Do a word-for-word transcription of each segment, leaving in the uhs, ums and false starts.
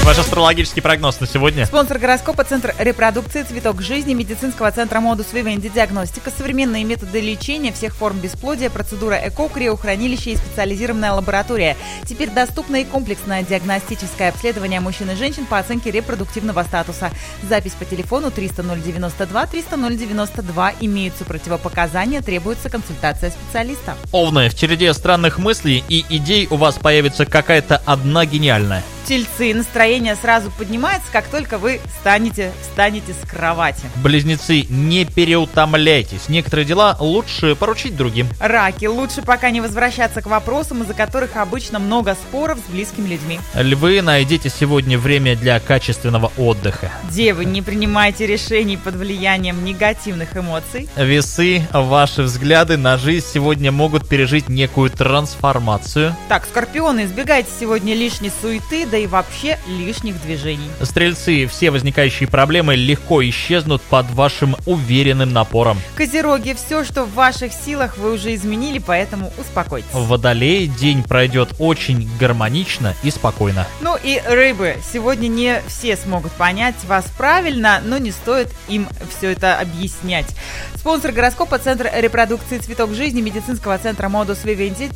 Ваш астрологический прогноз на сегодня. Спонсор гороскопа — Центр репродукции «Цветок жизни» медицинского центра Модус Вивенди. Диагностика, современные методы лечения всех форм бесплодия, процедура ЭКО, криохранилище и специализированная лаборатория. Теперь доступно и комплексное диагностическое обследование мужчин и женщин по оценке репродуктивного статуса. Запись по телефону триста ноль девяносто два триста ноль девяносто два. Имеются противопоказания, требуется консультация специалиста. Овны, в череде странных мыслей и идей у вас появится какая-то одна гениальная. Тельцы, настроение сразу поднимается, как только вы встанете, встанете с кровати. Близнецы, не переутомляйтесь. Некоторые дела лучше поручить другим. Раки, лучше пока не возвращаться к вопросам, из-за которых обычно много споров с близкими людьми. Львы, найдите сегодня время для качественного отдыха. Девы, не принимайте решений под влиянием негативных эмоций. Весы, ваши взгляды на жизнь сегодня могут пережить некую трансформацию. Так, скорпионы, избегайте сегодня лишней суеты, да и вообще лишних движений. Стрельцы, все возникающие проблемы легко исчезнут под вашим уверенным напором. Козероги, все, что в ваших силах, вы уже изменили, поэтому успокойтесь. Водолеи, день пройдет очень гармонично и спокойно. Ну и рыбы, сегодня не все смогут понять вас правильно, но не стоит им все это объяснять. Спонсор гороскопа — Центр репродукции «Цветок жизни» медицинского центра Модус Вивенди.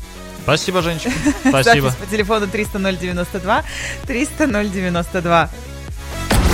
Спасибо, женщина. Спасибо. Запись по телефону триста ноль девяносто два триста ноль девяносто два.